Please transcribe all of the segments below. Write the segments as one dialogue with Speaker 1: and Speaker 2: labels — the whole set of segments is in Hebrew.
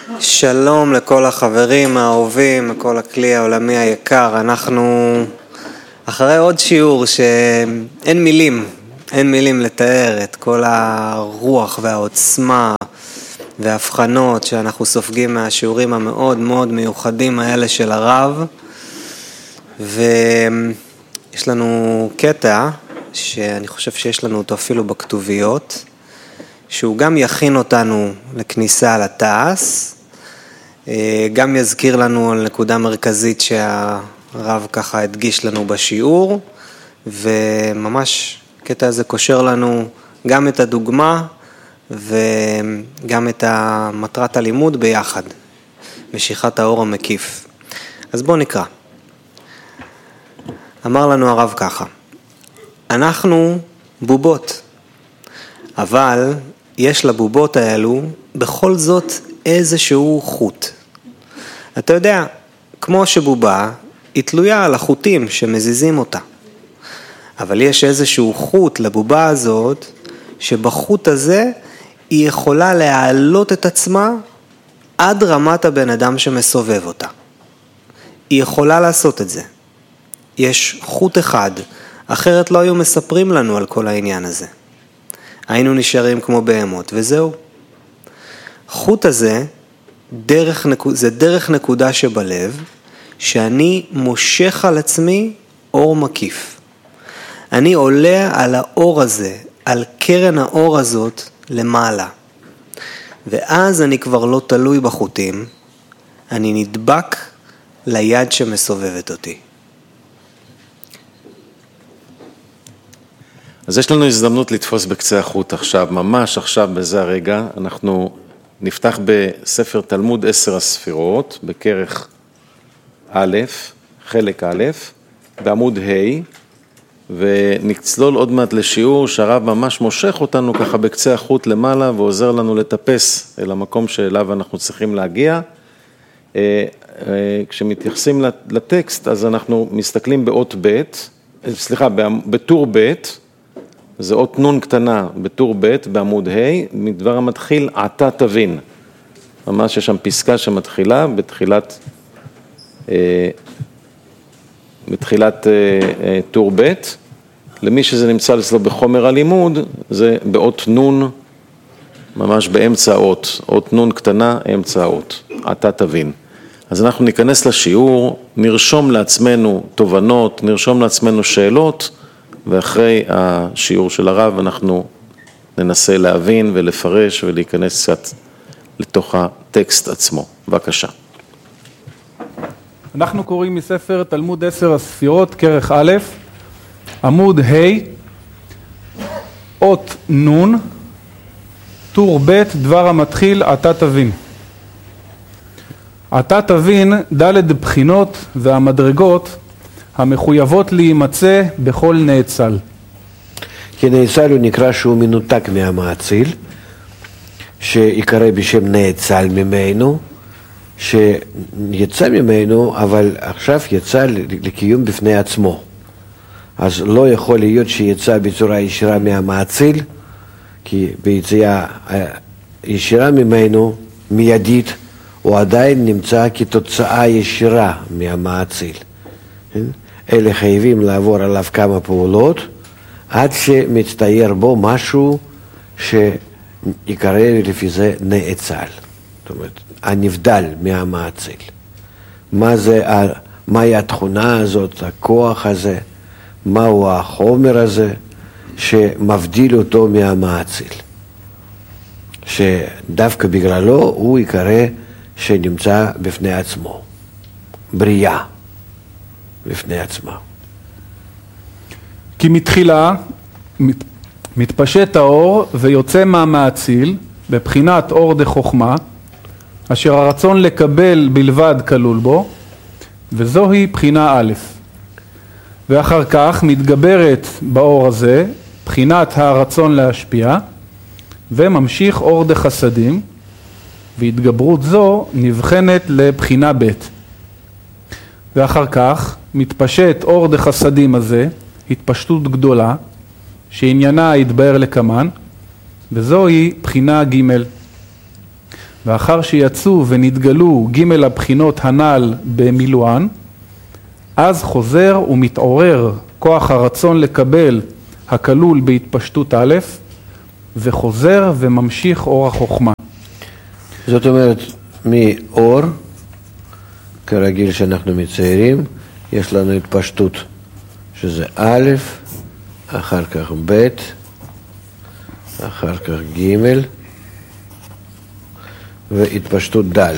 Speaker 1: שלום לכל החברים האהובים, לכל הכלי העולמי היקר. אנחנו אחרי עוד שיעור שאין מילים לתאר את כל הרוח והעוצמה וההבחנות שאנחנו סופגים מהשיעורים המאוד מאוד מיוחדים האלה של הרב. ויש לנו קטע שאני חושב שיש לנו אותו אפילו בכתוביות, שהוא גם יכין אותנו לכניסה לתעש, גם יזכיר לנו על נקודה מרכזית שהרב ככה הדגיש לנו בשיעור, וממש קטע הזה קושר לנו גם את הדוגמה וגם את מטרת הלימוד ביחד, משיכת האור המקיף. אז בואו נקרא. אמר לנו הרב ככה: אנחנו בובות, אבל יש לבובות האלו בכל זאת איזשהו חוט. אתה יודע, כמו שבובה היא תלויה על החוטים שמזיזים אותה, אבל יש איזשהו חוט לבובה הזאת, שבחוט הזה היא יכולה להעלות את עצמה עד רמת הבן אדם שמסובב אותה. היא יכולה לעשות את זה. יש חוט אחד, אחרת לא היו מספרים לנו על כל העניין הזה. היינו נשארים כמו בהמות, וזהו. חוט הזה, זה דרך נקודה שבלב, שאני מושך על עצמי אור מקיף. אני עולה על האור הזה, על קרן האור הזאת למעלה. ואז אני כבר לא תלוי בחוטים, אני נדבק ליד שמסובבת אותי.
Speaker 2: אז יש לנו הזדמנות לתפוס בקצה החוט עכשיו, ממש עכשיו בזה הרגע. אנחנו נפתח בספר תלמוד 10 הספירות, בכרך א', חלק א', בעמוד ה', ונצלול עוד מעט לשיעור שהרב ממש מושך אותנו ככה בקצה החוט למעלה, ועוזר לנו לטפס אל המקום שאליו אנחנו צריכים להגיע. כשמתייחסים לטקסט, אז אנחנו מסתכלים באות ב', בטור ב', זה אות נון קטנה בטור ב' בעמוד ה', מדבר המתחיל עתה תבין. ממש יש שם פסקה שמתחילה בתחילת טור ב'. למי שזה נמצא אצלו בחומר הלימוד, זה באות נון, ממש באמצע האות, אות נון קטנה, אמצע האות, עתה תבין. אז אנחנו ניכנס לשיעור, נרשום לעצמנו תובנות, נרשום לעצמנו שאלות, ואחרי השיעור של הרב אנחנו ננסה להבין ולפרש ולהיכנס קצת לתוך הטקסט עצמו. בבקשה.
Speaker 3: אנחנו קוראים מספר תלמוד 10 הספירות, כרך א', עמוד ה', אות נון, טור ב', דבר המתחיל עתה תבין. עתה תבין ד' בחינות והמדרגות המחויבות להימצא בכל נאצל.
Speaker 4: כי נאצל הוא נקרא שהוא מנותק מהמאציל, שיקרא בשם נאצל ממנו, שיצא ממנו, אבל עכשיו יצא לקיום בפני עצמו. אז לא יכול להיות שיצא בצורה ישירה מהמאציל, כי ביציאה ישירה ממנו, מיידית, הוא עדיין נמצא כתוצאה ישירה מהמאציל. אלה חייבים לעבור עליו כמה פעולות, עד שמצטייר בו משהו שיקרא לפי זה נאצל. זאת אומרת, הנבדל מהמאציל. מהי התכונה הזאת, הכוח הזה, מהו החומר הזה שמבדיל אותו מהמאציל. שדווקא בגללו הוא יקרא שנמצא בפני עצמו. בריאה. בפני עצמה.
Speaker 3: כי מתחילה מתפשט האור ויוצא מהמאציל בבחינת אור דחוכמה, אשר הרצון לקבל בלבד כלול בו, וזוהי בחינה א'. ואחר כך מתגברת באור הזה בחינת הרצון להשפיע, וממשיך אור דחסדים, והתגברות זו נבחנת לבחינה ב'. ואחר כך מתפשט אור דחסדים הזה, התפשטות גדולה, שעניינה יתבהר לקמן, וזוהי בחינה ג'. ואחר שיצאו ונתגלו ג' הבחינות הנ"ל במילואן, אז חוזר ומתעורר כוח הרצון לקבל הכלול בהתפשטות א', וחוזר וממשיך אור החוכמה.
Speaker 4: זאת אומרת, מאור, כרגיל שאנחנו מציירים, יש לנו התפשטות, שזה א', אחר כך ב', אחר כך ג', והתפשטות ד'.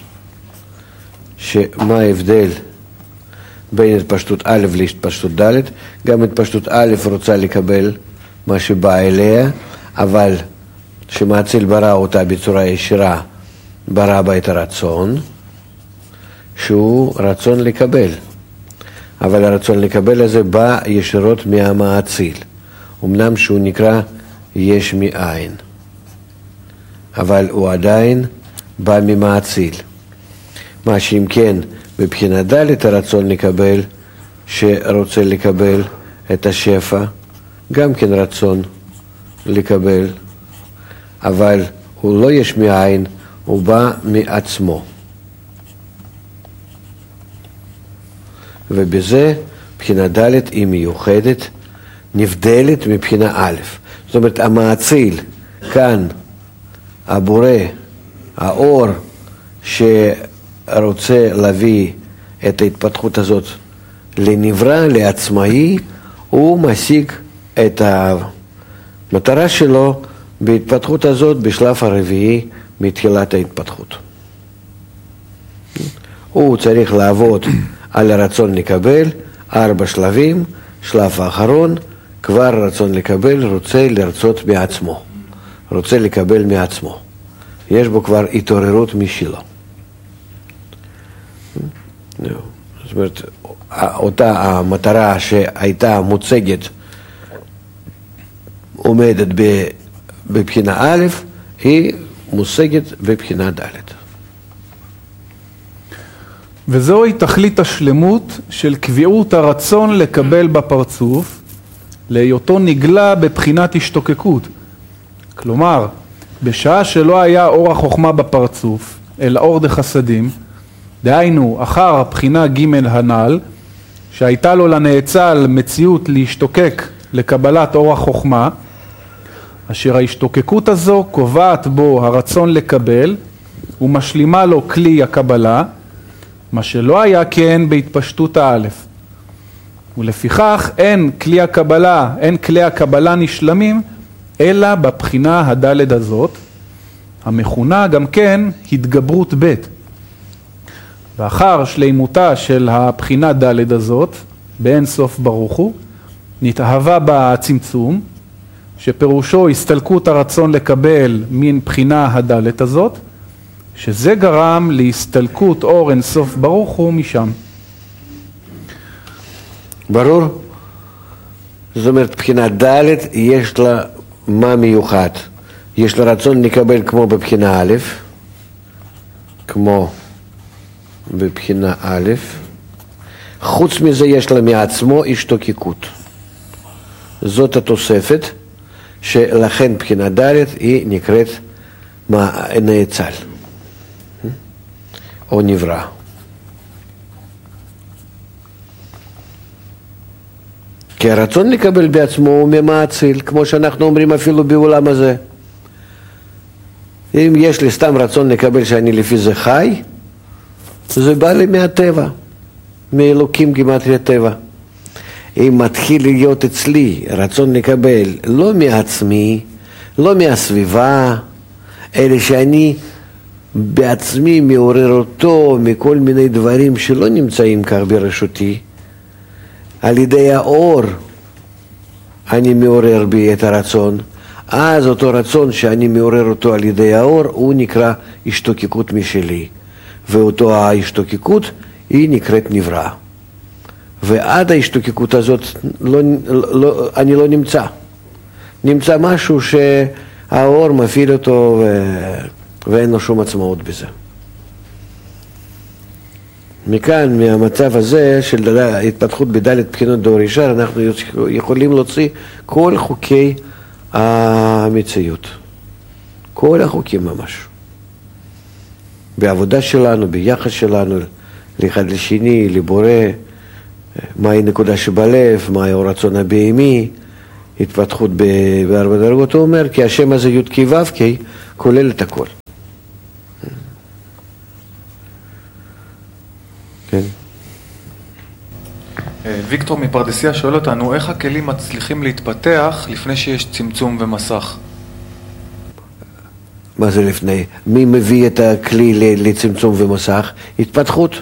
Speaker 4: שמה ההבדל בין התפשטות א' להתפשטות ד'? גם התפשטות א' רוצה לקבל מה שבא אליה, אבל שמאציל ברא אותה בצורה ישירה, ברא בה את הרצון, שהוא רצון לקבל. אבל הרצון לקבל הזה בא ישירות מהמאציל. אמנם שהוא נקרא יש מאין, אבל הוא עדיין בא ממאציל. מה שאם כן, בבחינה ד' הרצון לקבל, שרוצה לקבל את השפע, גם כן רצון לקבל, אבל הוא לא יש מאין, הוא בא מעצמו. ובזה בחינה ד' היא מיוחדת, נבדלת מבחינה א'. זאת אומרת, המאציל, כאן, הבורא, האור שרוצה להביא את ההתפתחות הזאת לנברא, לעצמאי, הוא משיג את המטרה שלו בהתפתחות הזאת בשלב הרביעי מתחילת ההתפתחות. הוא צריך לעבוד על הרצון לקבל, 4 שלבים, שלב האחרון, כבר רצון לקבל, רוצה לרצות מעצמו, רוצה לקבל מעצמו. יש בו כבר התעוררות משלו. זאת אומרת, אותה המטרה שהייתה מוצגת, עומדת בבחינה א', היא מושגת בבחינה ד'.
Speaker 3: וזוהי תכלית השלמות של קביעות הרצון לקבל בפרצוף, להיותו נגלה בבחינת השתוקקות. כלומר, בשעה שלא היה אור החוכמה בפרצוף, אלא אור דחסדים, דהיינו אחר הבחינה ג' הנ"ל, שהייתה לו לנאצל מציאות להשתוקק לקבלת אור החוכמה, אשר ההשתוקקות הזו קובעת בו הרצון לקבל ומשלימה לו כלי הקבלה, מה שלא היה כן בהתפשטות האלף. ולפיכך אין כלי הקבלה נשלמים אלא בבחינה הדלת הזאת, המכונה גם כן התגברות ב'. ואחר שלימותה של הבחינה דלת הזאת, באין סוף ברוך הוא, נתאהבה בה הצמצום, שפירושו הסתלקות הרצון לקבל מן בחינה הדלת הזאת, שזה גרם להסתלקות אור אין סוף ברוך הוא משם.
Speaker 4: ברור? זאת אומרת, בחינה ד' יש לה מה מיוחד? יש לה רצון לקבל כמו בבחינה א', כמו בבחינה א', חוץ מזה יש לה מעצמו השתוקקות. זאת התוספת, שלכן בחינה ד' היא נקראת נאצל, או נברא. כי הרצון לקבל בעצמו הוא ממאציל, כמו שאנחנו אומרים אפילו בעולם הזה. אם יש לי סתם רצון לקבל שאני לפי זה חי, זה בא לי מהטבע, מאלוקים גימטריה טבע. אם מתחיל להיות אצלי רצון לקבל לא מעצמי, לא מהסביבה, אלא שאני בעצמי מעורר אותו מכל מיני דברים שלא נמצאים כך ברשותי, על ידי האור אני מעורר בי את הרצון, אז אותו רצון שאני מעורר אותו על ידי האור הוא נקרא השתוקקות משלי, ואותו ההשתוקקות היא נקראת נברא. ועד ההשתוקקות הזאת אני לא נמצא משהו שהאור מפעיל אותו ואין לו שום עצמאות בזה. מכאן, מהמצב הזה של התפתחות בדלת בחינות דור ישר, אנחנו יכולים להוציא כל חוקי המציאות. כל החוקים ממש. בעבודה שלנו, ביחס שלנו, לאחד לשני, לבורא, מהי נקודה שבלב, מהי הרצון הבהמי, התפתחות בארבע דרגות. הוא אומר, כי השם הזה י' כ' ו' כ' כולל את הכל. כן.
Speaker 5: ויקטור מפרדסיה שואל אותנו, איך הכלים מצליחים להתפתח לפני שיש צמצום ומסך?
Speaker 4: מה זה לפני? מי מביא את הכלי לצמצום ומסך? התפתחות.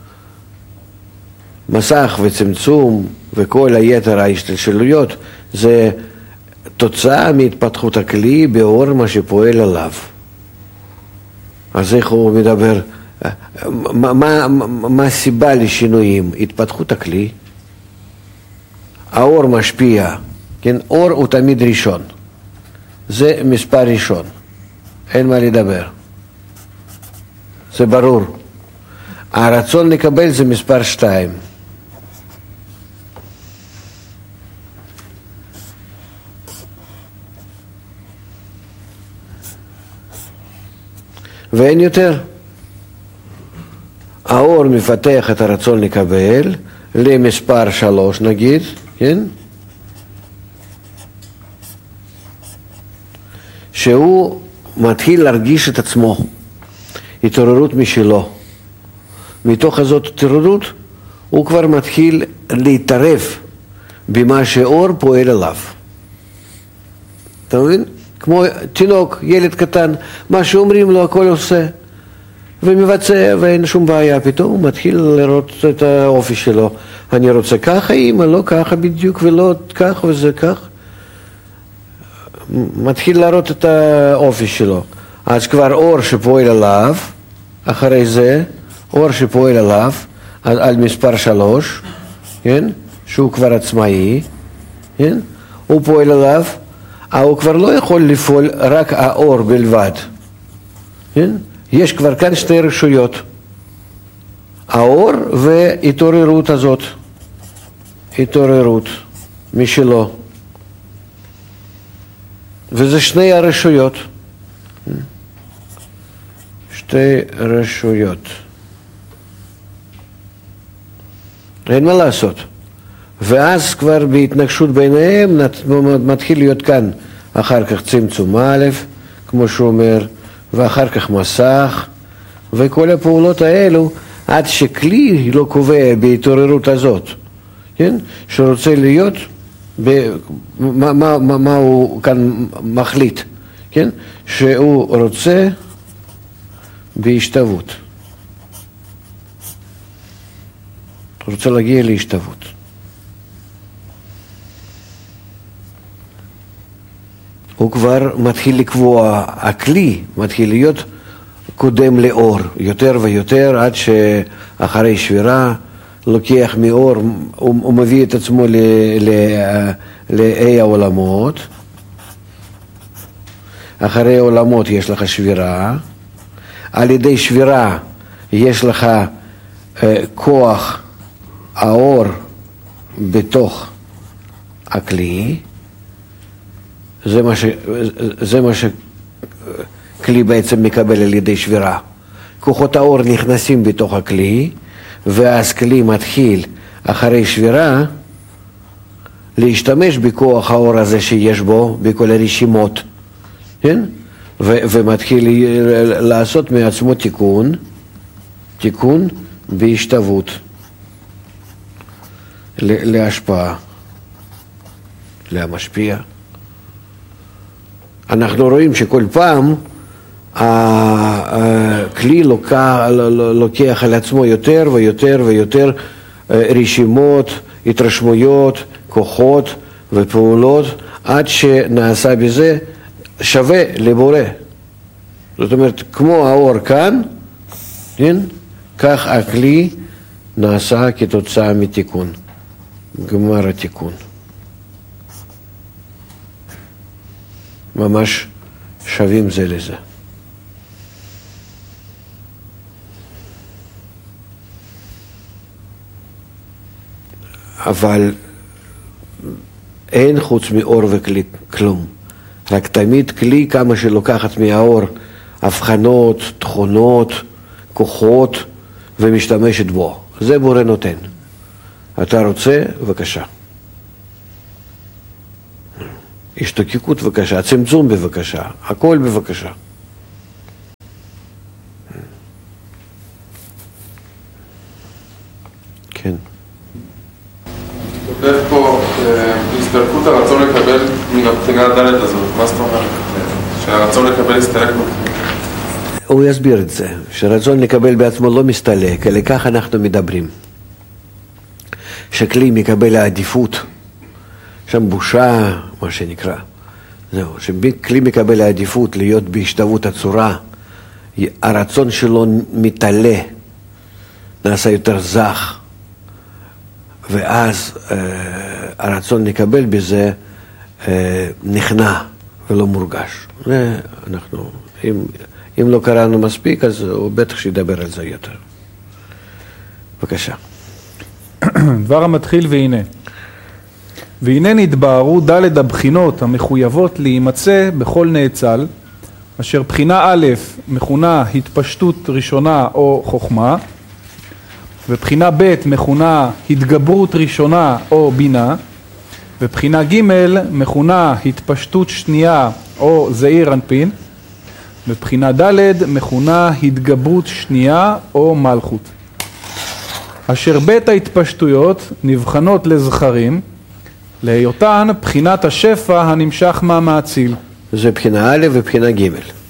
Speaker 4: מסך וצמצום וכל היתר ההשתלשלויות זה תוצאה מהתפתחות הכלי באור מה שפועל עליו. אז איך הוא מדבר? מה הסיבה לשינויים? התפתחות הכלי. האור משפיע, כן? אור הוא תמיד ראשון. זה מספר ראשון. אין מה לדבר. זה ברור. הרצון לקבל זה מספר 2. ואין יותר. האור מפתח את הרצון לקבל למספר 3 נגיד, כן? שהוא מתחיל להרגיש את עצמו, התעוררות משלו. מתוך הזאת התעוררות הוא כבר מתחיל להתערב במה שאור פועל עליו. אתה מבין? כמו תינוק, ילד קטן, מה שאומרים לו הכל עושה ומבצע ואין שום בעיה. פתאום הוא מתחיל לראות את האופי שלו. אני רוצה ככה, אמא, לא ככה בדיוק ולא כך וזה כך. מתחיל לראות את האופי שלו. אז כבר אור שפועל עליו, אחרי זה אור שפועל עליו על מספר 3, כן? שהוא כבר עצמאי, כן? הוא פועל עליו, הוא כבר לא יכול לפעול רק האור בלבד, כן? יש כבר כאן שתי רשויות, האור והתעוררות הזאת, התעוררות משלו, וזה שני הרשויות, שתי רשויות, אין מה לעשות. ואז כבר בהתנגשות ביניהם מתחיל להיות כאן אחר כך צמצום א', כמו שהוא אומר, ואחר כך מסך, וכל הפעולות האלו עד שכלי לא קובע בהתעוררות הזאת, כן? שרוצה להיות, מה הוא כאן מחליט, כן? שהוא רוצה בהשתוות. הוא רוצה להגיע להשתוות. הוא כבר מתחיל לקבוע, הכלי מתחיל להיות קודם לאור, יותר ויותר, עד שאחרי שבירה לוקח מאור, הוא מביא את עצמו לאי העולמות. אחרי העולמות יש לך שבירה, על ידי שבירה יש לך כוח האור בתוך הכלי, זה מה שכלי בעצם מקבל על ידי שבירה. כוחות האור נכנסים בתוך הכלי, ואז כלי מתחיל אחרי שבירה להשתמש בכוח האור הזה שיש בו, בכל הרשימות, כן? ומתחיל לעשות מעצמו תיקון בהשתוות, להשפעה, להמשפיע. אנחנו רואים שכל פעם הכלי לוקח על עצמו יותר ויותר ויותר רשימות, התרשמויות, כוחות ופעולות, עד שנעשה בזה שווה לבורא. זאת אומרת, כמו האור כאן, כן? כך הכלי נעשה כתוצאה מתיקון, גמר התיקון. ממש שווים זה לזה. אבל אין חוץ מאור וכלי כלום. רק תמיד כלי כמה שלוקחת מהאור, הבחנות, תכונות, כוחות ומשתמשת בו. זה בורא נותן. אתה רוצה? בבקשה. השתוקקות בבקשה, צמצום בבקשה, הכל בבקשה. כן.
Speaker 6: כותב פה הסתלקות הרצון לקבל מן הבחינה הדלת הזאת. מה זאת אומרת? שהרצון לקבל הסתלק מבחינה.
Speaker 4: הוא יסביר את זה, שרצון לקבל בעצמו לא מסתלק, אלא כך אנחנו מדברים. שכלי מקבל העדיפות, שם בושה, מה שנקרא. זהו, שכלי מקבל העדיפות להיות בהשתוות הצורה, הרצון שלו מתעלה, נעשה יותר זך, ואז הרצון לקבל בזה נכנע ולא מורגש. אנחנו, אם לא קראנו מספיק, אז הוא בטח שידבר על זה יותר. בבקשה.
Speaker 3: דבר המתחיל והנה. והנה נתבהרו ד' הבחינות המחויבות להימצא בכל נאצל, אשר בחינה א' מכונה התפשטות ראשונה או חוכמה, ובחינה ב' מכונה התגברות ראשונה או בינה, ובחינה ג' מכונה התפשטות שנייה או זעיר אנפין, ובחינה ד' מכונה התגברות שנייה או מלכות. אשר בית ההתפשטויות נבחנות לזכרים, להיותן בחינת השפע הנמשך מהמאציל.
Speaker 4: זה בחינה א' ובחינה ג'.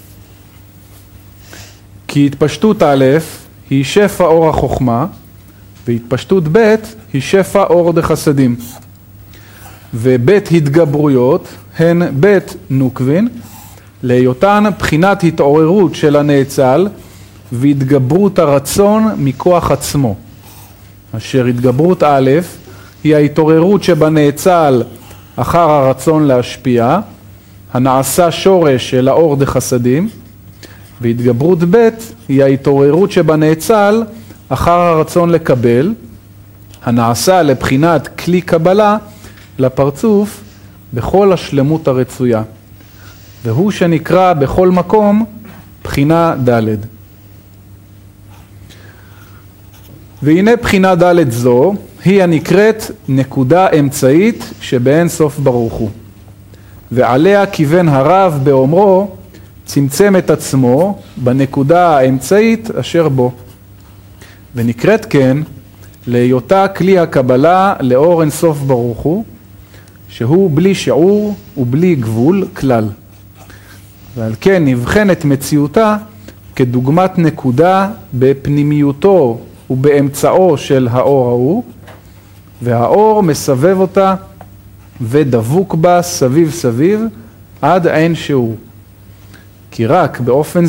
Speaker 3: כי התפשטות א' היא שפע אור החוכמה, והתפשטות ב' היא שפע אור דחסדים. ובית התגברויות הן בית נוקבין, להיותן בחינת התעוררות של הנאצל והתגברות הרצון מכוח עצמו. אשר התגברות א' היא ההתעוררות שבנאצל אחר הרצון להשפיע, הנעשה שורש של האור דחסדים, והתגברות ב' היא ההתעוררות שבנאצל אחר הרצון לקבל, הנעשה לבחינת כלי קבלה לפרצוף בכל השלמות הרצויה. והוא שנקרא בכל מקום בחינה ד'. והנה בחינה ד' זו היא הנקראת נקודה אמצעית שבאין סוף ברוך הוא. ועליה כיוון הרב באומרו צמצם את עצמו בנקודה האמצעית אשר בו. ונקראת כן להיותה כלי הקבלה לאור אין סוף ברוך הוא, שהוא בלי שיעור ובלי גבול כלל. ועל כן נבחנת מציאותה כדוגמת נקודה בפנימיותו ובאמצעו של האור ההוא, והאור מסבב אותה ודבוק בה סביב סביב עד אין שיעור. כי רק באופן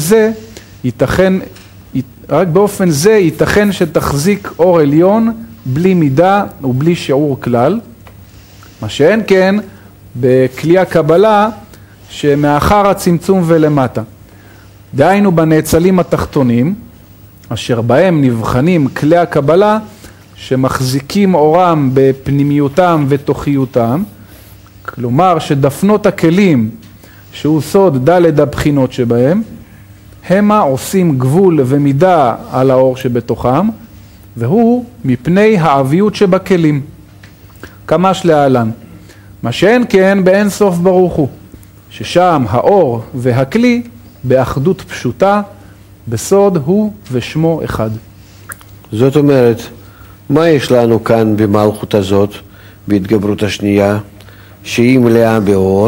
Speaker 3: זה ייתכן שתחזיק אור עליון בלי מידה ובלי שיעור כלל, מה שאין כן בכלי הקבלה שמאחר הצמצום ולמטה. דהיינו בנאצלים התחתונים, אשר בהם נבחנים כלי הקבלה שמחזיקים אורם בפנימיותם ותוכיותם, כלומר שדפנות הכלים שהוא סוד ד' הבחינות שבהם, המה עושים גבול ומידה על האור שבתוכם, והוא מפני העביות שבכלים. כמש להלן, מה שאין כן באין סוף ברוך הוא, ששם האור והכלי באחדות פשוטה, בסוד הוא ושמו אחד.
Speaker 4: זאת אומרת, מה יש לנו כאן במלכות הזאת, בהתגברות השנייה, שהיא מלאה באור,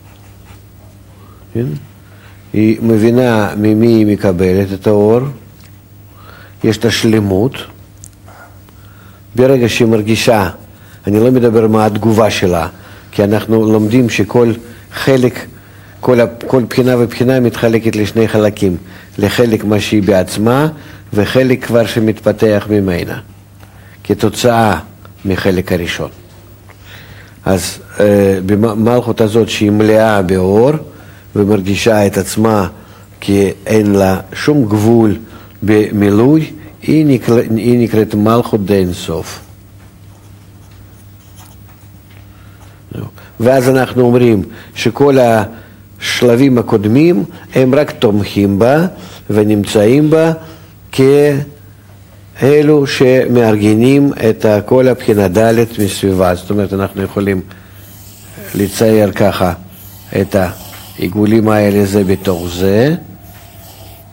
Speaker 4: כן? היא מבינה ממי היא מקבלת את האור, יש את השלמות, ברגע שהיא מרגישה, אני לא מדבר מה התגובה שלה, כי אנחנו לומדים שכל חלק, כל בחינה ובחינה מתחלקת לשני חלקים, לחלק מה שהיא בעצמה וחלק כבר שמתפתח ממנה, כתוצאה מחלק הראשון. אז במלכות הזאת שהיא מלאה באור ומרגישה את עצמה כי אין לה שום גבול במילוי, היא נקראת מלכות דאין סוף. ואז אנחנו אומרים שכל השלבים הקודמים הם רק תומכים בה ונמצאים בה כאלו שמארגנים את כל הבחינה ד' מסביבה. זאת אומרת, אנחנו יכולים לצייר ככה את העיגולים האלה זה בתוך זה,